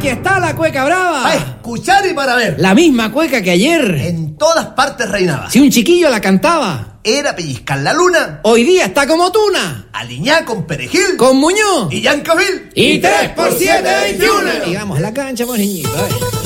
Aquí está la cueca brava. Para escuchar y para ver. La misma cueca que ayer. En todas partes reinaba. Si un chiquillo la cantaba, Era pellizcar la luna. hoy día está como tuna. Aliñá con perejil. Con Muñoz. Y Yancavil. Y 3 por 7, 21. Y vamos a la cancha, pues, niñito.